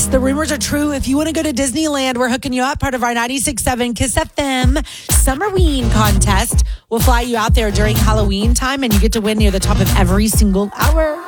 the rumors are true. If you want to go to Disneyland, we're hooking you up. Part of our 96.7 Kiss FM Summerween contest. We'll fly you out there during Halloween time, and you get to win near the top of every single hour.